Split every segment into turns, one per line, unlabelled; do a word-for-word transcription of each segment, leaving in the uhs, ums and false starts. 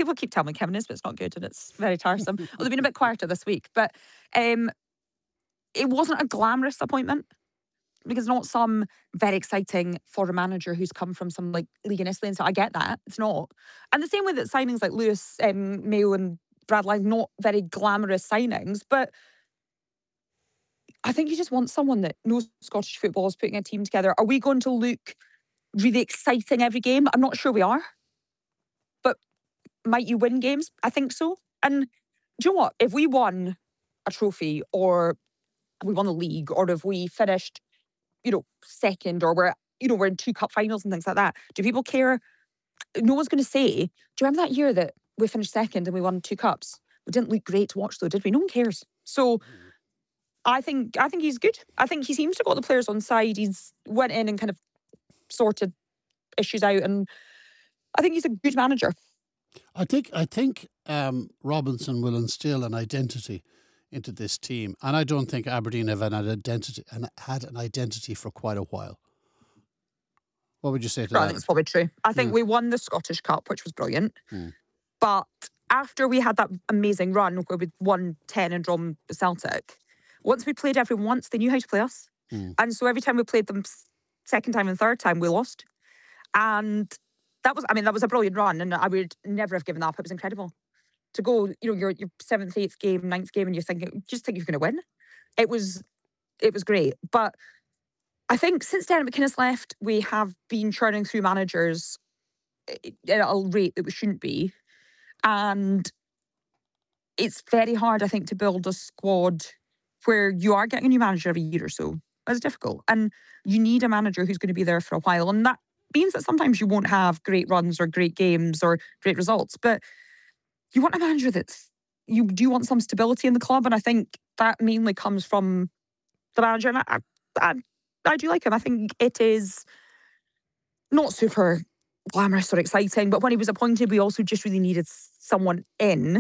people keep telling me Kevin Nisbet's not good, and it's very tiresome. Well, they've been a bit quieter this week, but um, it wasn't a glamorous appointment. Because not some very exciting foreign manager who's come from some like league in Italy, and so I get that it's not. And the same way that signings like Lewis, um, Mayo, and Bradley, not very glamorous signings, but I think you just want someone that knows Scottish football, is putting a team together. Are we going to look really exciting every game? I'm not sure we are, but might you win games? I think so. And do you know what? If we won a trophy, or we won the league, or if we finished, you know, second, or we're, you know, we're in two cup finals and things like that, do people care? No one's going to say, do you remember that year that we finished second and we won two cups? We didn't look great to watch though, did we? No one cares. So I think I think he's good. I think he seems to got the players on side. He's went in and kind of sorted issues out, and I think he's a good manager.
I think I think um, Robinson will instill an identity into this team, and I don't think Aberdeen have an identity and had an identity for quite a while. What would you say to
I
that?
think it's probably true. I think
Yeah.
we won the Scottish Cup, which was brilliant,
Hmm.
but after we had that amazing run where we won ten and drawn Celtic, once we played everyone once, they knew how to play us,
Hmm.
and so every time we played them s- second time and third time, we lost, and that was, I mean, that was a brilliant run, and I would never have given up. It was incredible to go, you know, your your seventh, eighth game, ninth game, and you're thinking, just think you're going to win. It was, it was great. But I think since Derek McInnes left, we have been churning through managers at a rate that we shouldn't be, and it's very hard, I think, to build a squad where you are getting a new manager every year or so. It's difficult, and you need a manager who's going to be there for a while, and that means that sometimes you won't have great runs or great games or great results, but you want a manager that's, you do want some stability in the club, and I think that mainly comes from the manager, and I, I, I do like him. I think it is not super glamorous or exciting, but when he was appointed, we also just really needed someone in,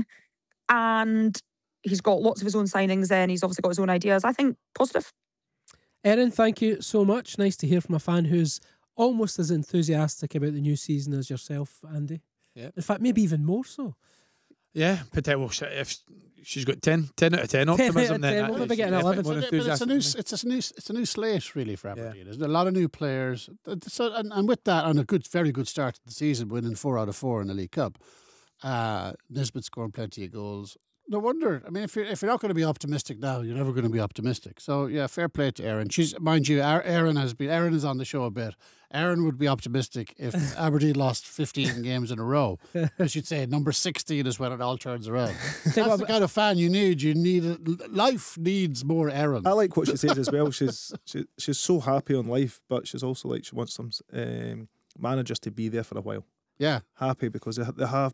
and he's got lots of his own signings in, he's obviously got his own ideas. I think positive.
Erin, thank you so much. Nice to hear from a fan who's almost as enthusiastic about the new season as yourself, Andy.
Yeah.
In fact, maybe even more so.
Yeah, potentially. If she's got ten, ten out of ten optimism, then
ten, we'll maybe get an eleven.
more
But it's a new,
enthusiastic.
it's a new, it's a new slate really for Aberdeen. Isn't it? A lot of new players. So, and, and with that, on a good, very good start to the season, winning four out of four in the League Cup, uh, Nisbet scoring plenty of goals. No wonder. I mean, if you're if you're not going to be optimistic now, you're never going to be optimistic. So yeah, fair play to Erin. She's, mind you, Erin has been. Erin is on the show a bit. Erin would be optimistic if Aberdeen lost fifteen games in a row. She'd say number sixteen is when it all turns around. That's the kind of fan you need. You need life needs more Erin.
I like what she says as well. She's she, she's so happy on life, but she's also like she wants some um, managers to be there for a while.
Yeah,
happy because they, they have